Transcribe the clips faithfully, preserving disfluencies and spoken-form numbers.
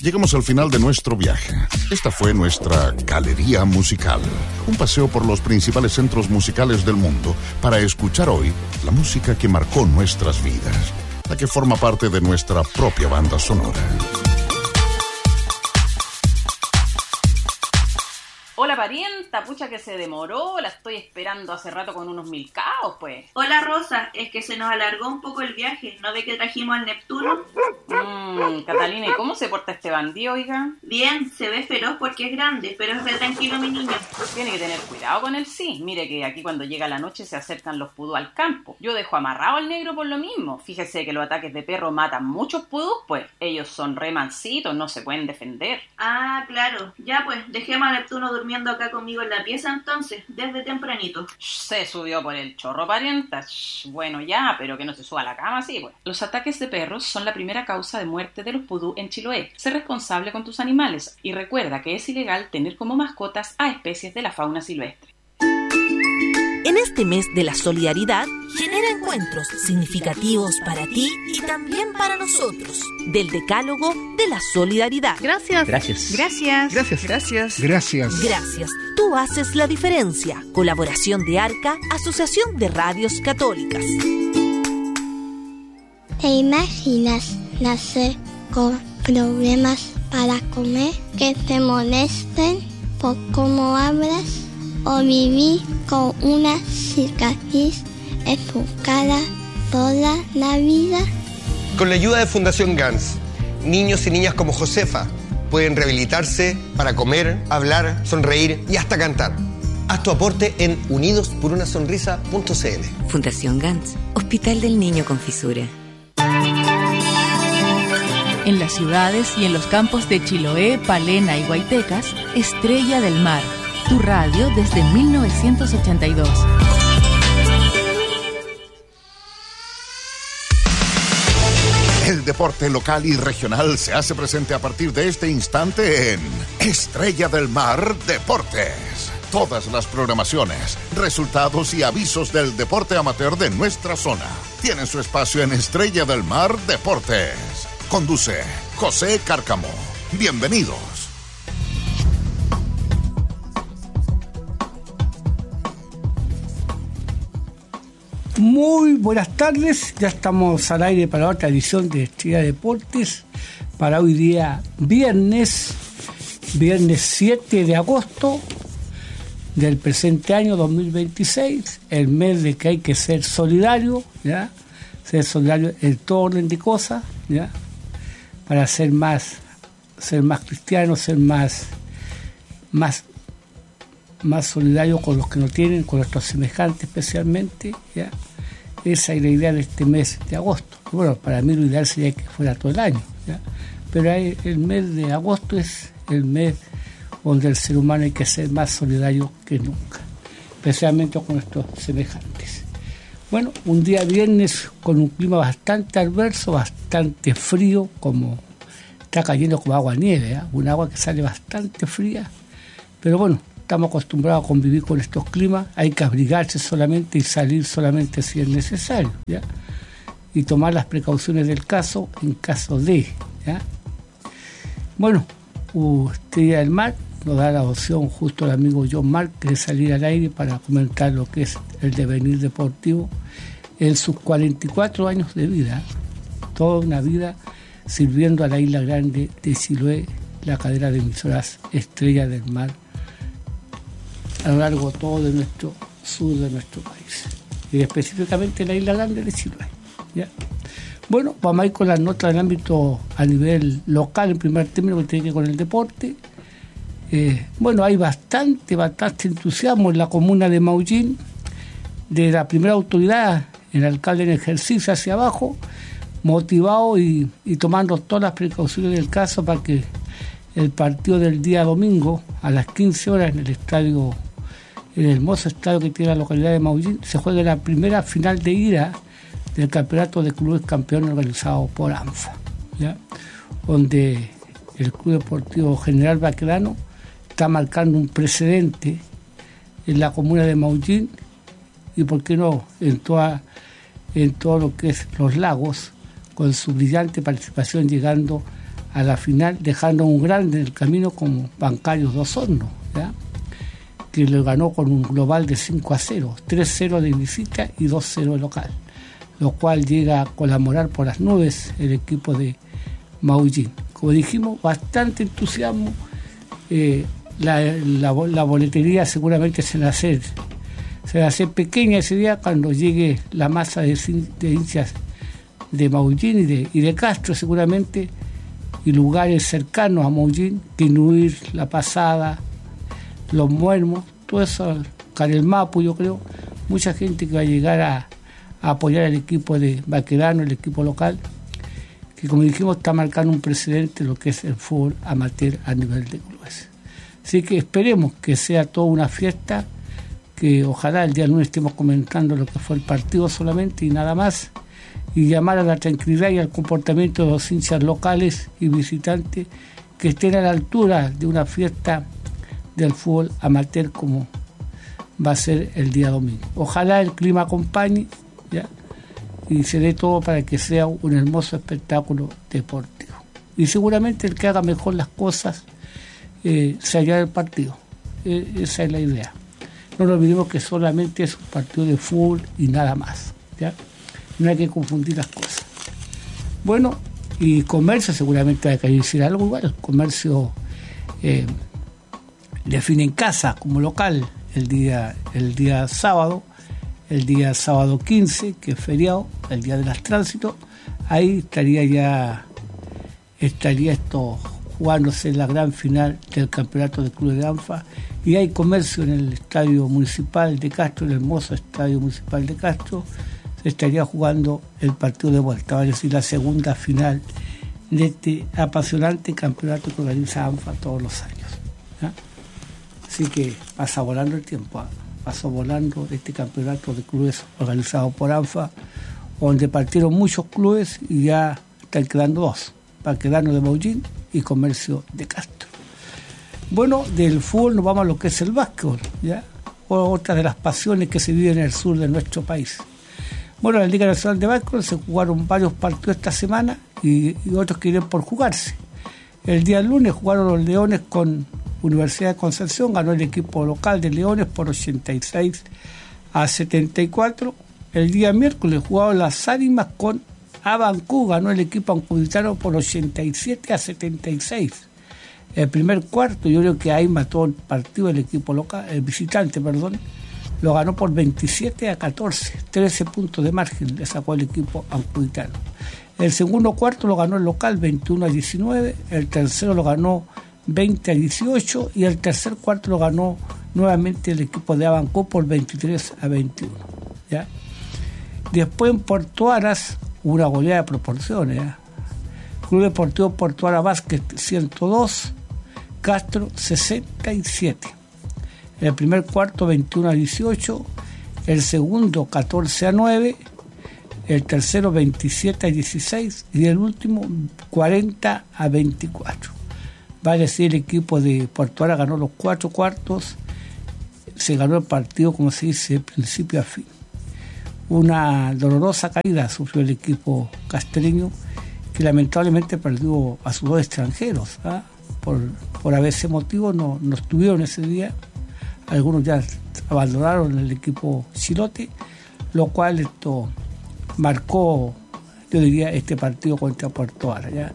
Llegamos al final de nuestro viaje. Esta fue nuestra galería musical. Un paseo por los principales centros musicales del mundo para escuchar hoy la música que marcó nuestras vidas, la que forma parte de nuestra propia banda sonora. Hola parienta, pucha que se demoró, la estoy esperando hace rato con unos milcaos, pues. Hola Rosa, es que se nos alargó un poco el viaje, ¿no ve que trajimos al Neptuno? Mmm, Catalina, ¿y cómo se porta este bandido, oiga? Bien, se ve feroz porque es grande, pero es re tranquilo mi niño. Tiene que tener cuidado con él, sí. Mire que aquí cuando llega la noche se acercan los pudú al campo. Yo dejo amarrado al negro por lo mismo. Fíjese que los ataques de perro matan muchos pudú, pues. Ellos son re mansitos, no se pueden defender. Ah, claro. Ya pues, dejemos a Neptuno durmiendo acá conmigo en la pieza entonces, desde tempranito. Se subió por el chorro, parienta. Bueno, ya, pero que no se suba a la cama, sí, pues. Los ataques de perros son la primera causa de muerte de los pudú en Chiloé. Sé responsable con tus animales y recuerda que es ilegal tener como mascotas a especies de la fauna silvestre. En este mes de la solidaridad, genera encuentros significativos para ti y también para nosotros. Del Decálogo de la Solidaridad. Gracias. Gracias. Gracias. Gracias. Gracias. Gracias. Gracias. Tú haces la diferencia. Colaboración de ARCA, Asociación de Radios Católicas. ¿Te imaginas nacer con problemas para comer, que te molesten por cómo hablas, o vivir con una cicatriz en tu cara toda la vida? Con la ayuda de Fundación Gans, niños y niñas como Josefa pueden rehabilitarse para comer, hablar, sonreír y hasta cantar. Haz tu aporte en unidos por una sonrisa punto c l. Fundación Gans, Hospital del Niño con Fisura. En las ciudades y en los campos de Chiloé, Palena y Guaytecas, Estrella del Mar. Tu radio desde mil novecientos ochenta y dos. El deporte local y regional se hace presente a partir de este instante en Estrella del Mar Deportes. Todas las programaciones, resultados y avisos del deporte amateur de nuestra zona tienen su espacio en Estrella del Mar Deportes. Conduce José Cárcamo. Bienvenidos. Muy buenas tardes, ya estamos al aire para otra edición de Estrella Deportes, para hoy día viernes, viernes siete de agosto del presente año dos mil veintiséis, el mes de que hay que ser solidario, ¿ya? Ser solidario en todo orden de cosas, ¿ya? Para ser más, ser más cristiano, ser más, más, más solidario con los que no tienen, con nuestros semejantes especialmente, ¿ya? Esa es la idea de este mes de agosto. Bueno, para mí lo ideal sería que fuera todo el año, ¿ya? Pero hay, el mes de agosto es el mes donde el ser humano hay que ser más solidario que nunca, especialmente con nuestros semejantes. Bueno, un día viernes con un clima bastante adverso, bastante frío, como está cayendo como agua nieve, ¿eh? Un agua que sale bastante fría, pero bueno, estamos acostumbrados a convivir con estos climas, hay que abrigarse solamente y salir solamente si es necesario, ¿ya? Y tomar las precauciones del caso en caso de, ¿ya? Bueno, Estrella del Mar nos da la opción justo el amigo John Márquez de salir al aire para comentar lo que es el devenir deportivo en sus cuarenta y cuatro años de vida, toda una vida sirviendo a la isla grande de Chiloé, la cadena de emisoras Estrella del Mar, a lo largo todo de nuestro sur de nuestro país, y específicamente la isla grande de Chiloé, ¿ya? Bueno, vamos a ir con las notas del ámbito a nivel local, en primer término, que tiene que ver con el deporte. Eh, bueno, hay bastante, bastante entusiasmo en la comuna de Maullín, de la primera autoridad, el alcalde en ejercicio hacia abajo, motivado y, y tomando todas las precauciones del caso para que el partido del día domingo a las quince horas en el estadio, en el hermoso estadio que tiene la localidad de Maullín, se juegue la primera final de ida del campeonato de clubes campeones organizado por ANFA, ¿ya? Donde el Club Deportivo General Baquedano está marcando un precedente en la comuna de Maullín y, por qué no, en toda en todo lo que es los lagos, con su brillante participación llegando a la final, dejando un grande en el camino como Bancarios de Osorno, ¿ya? Que lo ganó con un global de cinco a cero, tres cero de visita y dos cero de local, lo cual llega a colaborar por las nubes el equipo de Maullín. Como dijimos, bastante entusiasmo, eh, la, la, la boletería seguramente se va a hacer, se va a hacer pequeña ese día cuando llegue la masa de, de hinchas de Maullín y de, y de Castro seguramente, y lugares cercanos a Maullín, que incluir La Pasada, Los Muermos, todo eso, Carelmapu, yo creo, mucha gente que va a llegar a, a apoyar al equipo de Baquedano, el equipo local, que como dijimos está marcando un precedente lo que es el fútbol amateur a nivel de clubes. Así que esperemos que sea toda una fiesta, que ojalá el día lunes estemos comentando lo que fue el partido solamente y nada más, y llamar a la tranquilidad y al comportamiento de los hinchas locales y visitantes que estén a la altura de una fiesta del fútbol amateur como va a ser el día domingo. Ojalá el clima acompañe, ¿ya? Y se dé todo para que sea un hermoso espectáculo deportivo. Y seguramente el que haga mejor las cosas eh, se hallará el partido. Eh, esa es la idea. No nos olvidemos que solamente es un partido de fútbol y nada más, ¿ya? No hay que confundir las cosas. Bueno, y comercio seguramente hay que decir algo igual. Comercio eh, define en casa como local el día, el día sábado, el día sábado quince, que es feriado, el día de las tránsitos. Ahí estaría ya, estaría esto jugándose la gran final del campeonato de clubes de ANFA, y hay comercio en el estadio municipal de Castro, el hermoso estadio municipal de Castro. Se estaría jugando el partido de vuelta, es decir, la segunda final de este apasionante campeonato que organiza ANFA todos los años, ¿ya? Así que pasa volando el tiempo, ¿eh? Pasó volando este campeonato de clubes organizado por ANFA, donde partieron muchos clubes y ya están quedando dos, Baquedano de Maullín y Comercio de Castro. Bueno, del fútbol nos vamos a lo que es el básquetbol, ¿ya? Otra de las pasiones que se vive en el sur de nuestro país. Bueno, en la Liga Nacional de Básquetbol se jugaron varios partidos esta semana y, y otros que vienen por jugarse. El día lunes jugaron los Leones con Universidad de Concepción, ganó el equipo local de Leones por ochenta y seis a setenta y cuatro. El día miércoles jugaron las Ánimas con Abancú, ganó el equipo ancuditano por ochenta y siete a setenta y seis. El primer cuarto, yo creo que ahí mató el partido el equipo local, el visitante, perdón, lo ganó por veintisiete a catorce, trece puntos de margen le sacó el equipo ancuditano. El segundo cuarto lo ganó el local veintiuno a diecinueve, el tercero lo ganó veinte a dieciocho y el tercer cuarto lo ganó nuevamente el equipo de Abancó por veintitrés a veintiuno. ¿Ya? Después en Puerto Aras una goleada de proporciones. ¿Ya? Club Deportivo Puerto Aras Básquet ciento dos, Castro sesenta y siete. El primer cuarto veintiuno a dieciocho, el segundo catorce a nueve, el tercero veintisiete a dieciséis y el último cuarenta a veinticuatro. Va a decir el equipo de Puerto Aras ganó los cuatro cuartos, se ganó el partido como se dice de principio a fin. Una dolorosa caída sufrió el equipo castreño, que lamentablemente perdió a sus dos extranjeros, ¿ah? por, por ese motivo no, no estuvieron ese día. Algunos ya abandonaron el equipo chilote, lo cual esto marcó, yo diría, este partido contra Puerto Aras. ¿Ya?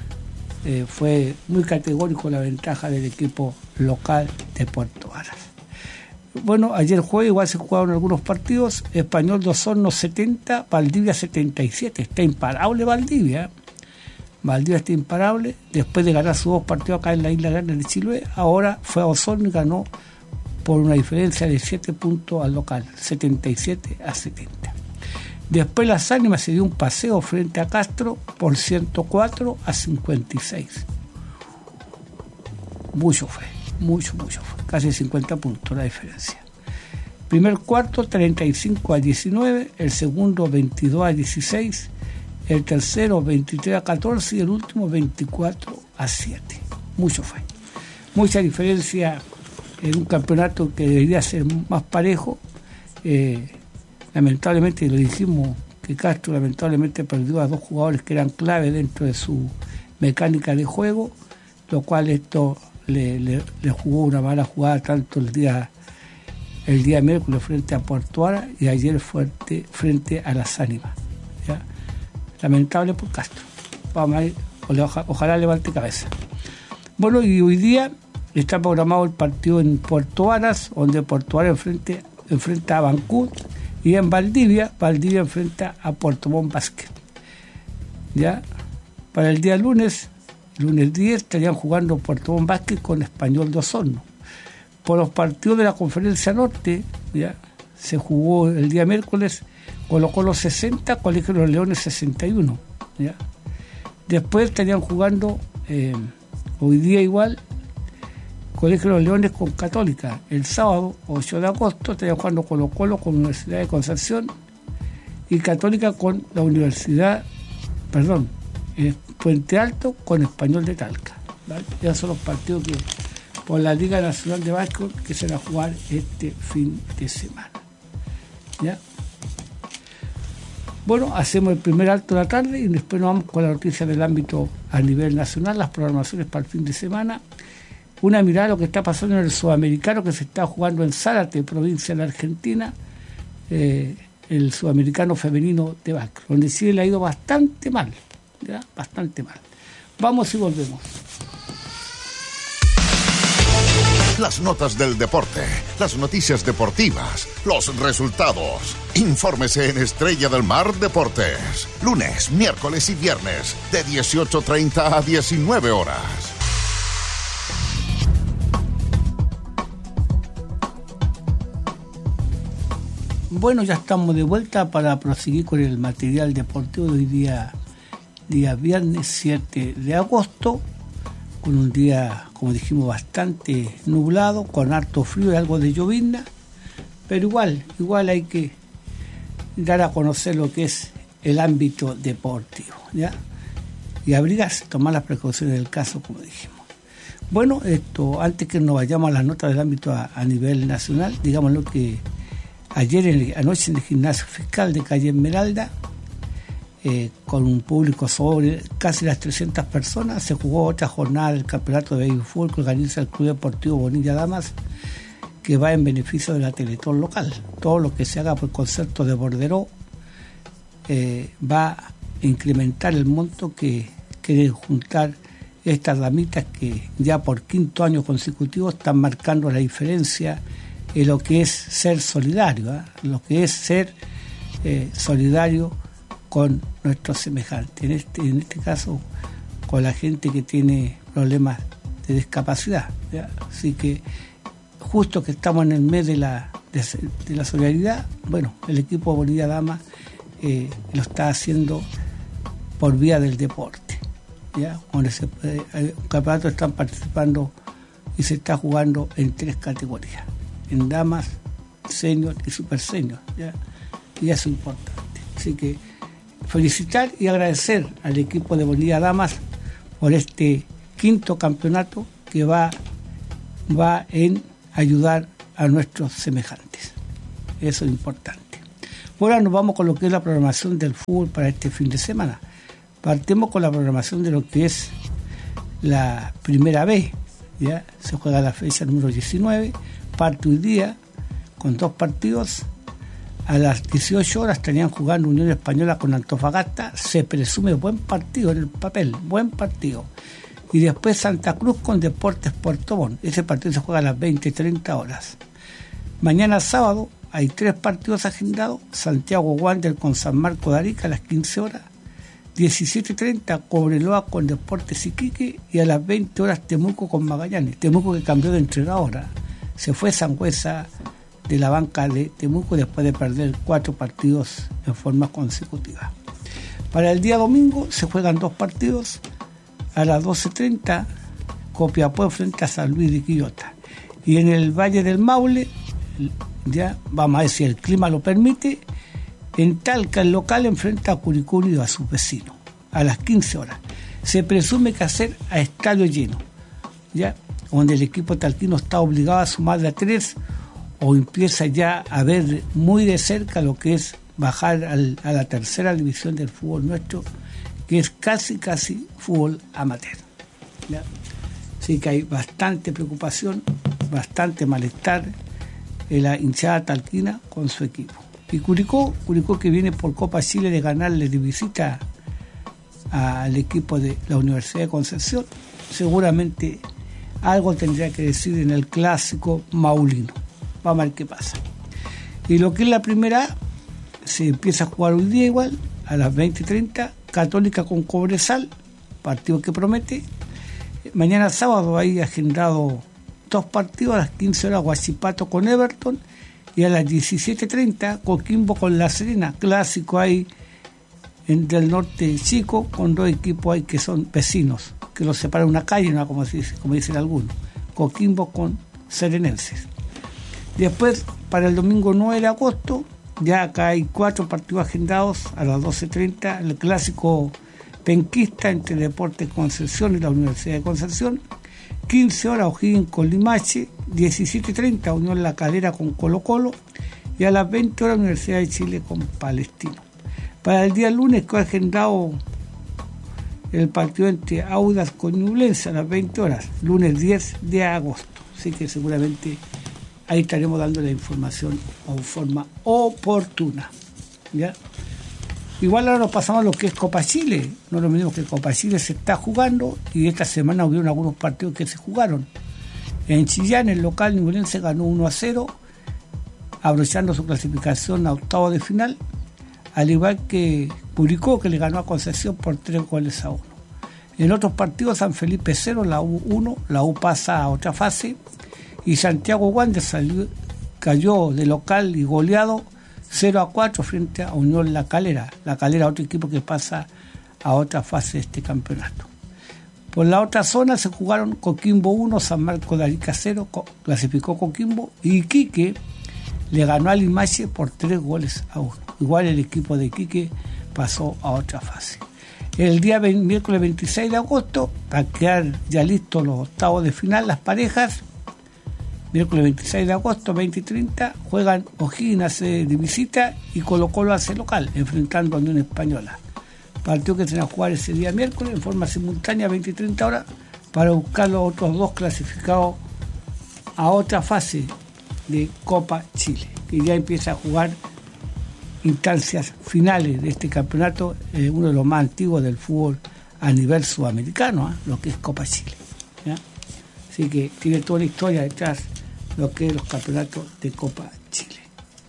Eh, fue muy categórico la ventaja del equipo local de Puerto Aras. Bueno, ayer jueves igual se jugaron algunos partidos. Español de Osorno setenta, Valdivia setenta y siete. Está imparable Valdivia. Valdivia está imparable. Después de ganar sus dos partidos acá en la Isla Grande de Chiloé, ahora fue a Osorno y ganó por una diferencia de siete puntos al local, setenta y siete a setenta. Después las Ánimas se dio un paseo frente a Castro por ciento cuatro a cincuenta y seis. Mucho fue, mucho, mucho fue. Casi cincuenta puntos la diferencia. Primer cuarto treinta y cinco a diecinueve, el segundo veintidós a dieciséis, el tercero veintitrés a catorce y el último veinticuatro a siete. Mucho fue. Mucha diferencia en un campeonato que debería ser más parejo. Eh, lamentablemente, lo dijimos, que Castro lamentablemente perdió a dos jugadores que eran clave dentro de su mecánica de juego, lo cual esto le, le, le jugó una mala jugada tanto el día el día miércoles frente a Portuara y ayer fuerte, frente a Las Ánimas. ¿Ya? Lamentable por Castro. Vamos a ir, ojalá, ojalá levante cabeza. Bueno, y hoy día está programado el partido en Puerto Varas, donde Puerto Varas enfrenta, enfrenta a Vancouver, y en Valdivia, Valdivia enfrenta a Puerto Montt Basket. ¿Ya? Para el día lunes, lunes diez, estarían jugando Puerto Montt Basket con Español de Osorno. Por los partidos de la Conferencia Norte, ¿ya? Se jugó el día miércoles Colo Colo sesenta, Colegio de los Leones sesenta y uno. ¿Ya? Después estarían jugando eh, hoy día igual Colegio de los Leones con Católica. El sábado, ocho de agosto, estarían jugando Colo Colo con Universidad de Concepción y Católica con la Universidad, perdón, eh, Puente Alto con Español de Talca. ¿Vale? Esos son los partidos que por la Liga Nacional de Básquetbol que se va a jugar este fin de semana. ¿Ya? Bueno, hacemos el primer alto de la tarde y después nos vamos con la noticia del ámbito a nivel nacional, las programaciones para el fin de semana. Una mirada a lo que está pasando en el Sudamericano que se está jugando en Zárate, provincia de la Argentina, eh, el Sudamericano femenino de básquet, donde sí le ha ido bastante mal, ¿ya? Bastante mal. Vamos y volvemos. Las notas del deporte, las noticias deportivas, los resultados. Infórmese en Estrella del Mar Deportes. Lunes, miércoles y viernes, de dieciocho treinta a diecinueve horas. Bueno, ya estamos de vuelta para proseguir con el material deportivo de hoy día, día viernes siete de agosto, con un día, como dijimos, bastante nublado, con harto frío y algo de llovizna, pero igual, igual hay que dar a conocer lo que es el ámbito deportivo, ¿ya? Y abrigarse, tomar las precauciones del caso, como dijimos. Bueno, esto, antes que nos vayamos a las notas del ámbito a, a nivel nacional, digamos lo que ayer, en, anoche, en el gimnasio fiscal de calle Esmeralda, Eh, con un público sobre casi las trescientas personas, se jugó otra jornada del campeonato de béisbol que organiza el Club Deportivo Bonilla Damas, que va en beneficio de la Teletón local. Todo lo que se haga por concepto de Borderó eh, va a incrementar el monto que quieren juntar estas damitas que ya por quinto año consecutivo están marcando la diferencia en lo que es ser solidario, ¿eh? lo que es ser eh, solidario con nuestros semejantes, en este, en este caso con la gente que tiene problemas de discapacidad, ¿ya? Así que justo que estamos en el mes de la, de, de la solidaridad, bueno, el equipo de Bonilla Dama eh, lo está haciendo por vía del deporte, ¿ya? Donde se, eh, un campeonato están participando y se está jugando en tres categorías, en damas, senior y super senior, ¿ya? Y eso es importante, así que felicitar y agradecer al equipo de Bonilla Damas por este quinto campeonato que va, va en ayudar a nuestros semejantes. Eso es importante. Ahora nos vamos con lo que es la programación del fútbol para este fin de semana. Partimos con la programación de lo que es la primera B. Ya se juega la fecha número diecinueve, parte hoy día con dos partidos. A las dieciocho horas estarían jugando Unión Española con Antofagasta. Se presume buen partido en el papel, buen partido. Y después Santa Cruz con Deportes Puerto Montt. Ese partido se juega a las veinte y treinta horas. Mañana sábado hay tres partidos agendados. Santiago Wander con San Marco de Arica a las quince horas. diecisiete y treinta Cobreloa con Deportes Iquique. Y a las veinte horas Temuco con Magallanes. Temuco que cambió de entrenador. Se fue Sangüesa de la banca de Temuco después de perder cuatro partidos en forma consecutiva. Para el día domingo se juegan dos partidos. A las doce y treinta Copiapó frente a San Luis de Quillota. Y en el Valle del Maule, ya vamos a ver si el clima lo permite, en Talca el local enfrenta a Curicó y a sus vecinos a las quince horas. Se presume que hacer a estadio lleno, ya donde el equipo talquino está obligado a sumar de a tres o empieza ya a ver muy de cerca lo que es bajar al, a la tercera división del fútbol nuestro, que es casi, casi fútbol amateur. ¿Ya? Así que hay bastante preocupación, bastante malestar en la hinchada talquina con su equipo. Y Curicó, Curicó que viene por Copa Chile de ganarle de visita al equipo de la Universidad de Concepción, seguramente algo tendría que decir en el clásico maulino. Vamos a ver qué pasa. Y lo que es la primera A, se empieza a jugar hoy día igual, a las veinte y treinta, Católica con Cobresal, partido que promete. Mañana sábado hay agendado dos partidos, a las quince horas Huachipato con Everton y a las diecisiete y treinta Coquimbo con La Serena, clásico ahí en del norte chico, con dos equipos ahí que son vecinos, que los separa una calle, ¿no? como, dice, como dicen algunos, Coquimbo con Serenenses. Después, para el domingo nueve de agosto, ya acá hay cuatro partidos agendados a las doce y treinta, el clásico penquista entre Deportes Concepción y la Universidad de Concepción, quince horas O'Higgins con Limache, diecisiete y treinta Unión La Calera con Colo Colo y a las veinte horas Universidad de Chile con Palestino. Para el día lunes que ha agendado el partido entre Audax con Ñublense a las veinte horas, lunes diez de agosto, así que seguramente ahí estaremos dando la información de forma oportuna. ¿Ya? Igual ahora nos pasamos a lo que es Copa Chile. No lo mismo que Copa Chile se está jugando y esta semana hubieron algunos partidos que se jugaron. En Chillán, el local Ñublense ganó uno a cero, abrochando su clasificación a octavo de final, al igual que Curicó, que le ganó a Concepción por tres goles a uno. En otros partidos, San Felipe cero, la U uno, la U pasa a otra fase, y Santiago Wander salió, cayó de local y goleado cero a cuatro frente a Unión La Calera. La Calera, otro equipo que pasa a otra fase de este campeonato. Por la otra zona se jugaron Coquimbo uno, San Marcos de Arica cero, clasificó Coquimbo, y Iquique le ganó a Limache por tres goles a uno. Igual el equipo de Iquique pasó a otra fase. El día miércoles veintiséis de agosto, para quedar ya listos los octavos de final, las parejas, miércoles veintiséis de agosto, veinte y treinta, juegan O'Higgins hace de visita y Colo Colo hace local, enfrentando a Unión Española. Partido que se va a jugar ese día miércoles en forma simultánea, veinte y treinta horas, para buscar los otros dos clasificados a otra fase de Copa Chile, que ya empieza a jugar instancias finales de este campeonato, eh, uno de los más antiguos del fútbol a nivel sudamericano, ¿eh? Lo que es Copa Chile. ¿Ya? Así que tiene toda una historia detrás lo que es los campeonatos de Copa Chile.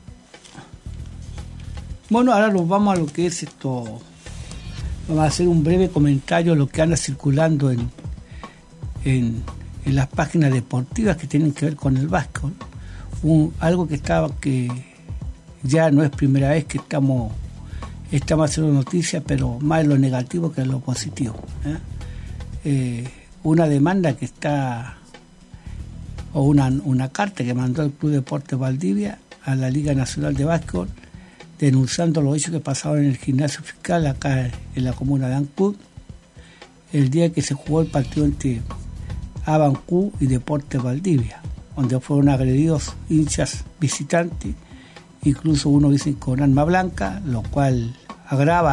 Bueno, ahora nos vamos a lo que es esto. Vamos a hacer un breve comentario de lo que anda circulando en, en, en las páginas deportivas que tienen que ver con el básquetbol. Un, algo que estaba que ya no es primera vez que estamos estamos haciendo noticias, pero más en lo negativo que en lo positivo. ¿eh? Eh, una demanda que está, o una, una carta que mandó el Club Deportes Valdivia a la Liga Nacional de Básquetbol, denunciando los hechos que pasaron en el gimnasio fiscal acá en la comuna de Ancud, el día que se jugó el partido entre Abancú y Deportes Valdivia, donde fueron agredidos hinchas visitantes, incluso uno dicen con arma blanca, lo cual agrava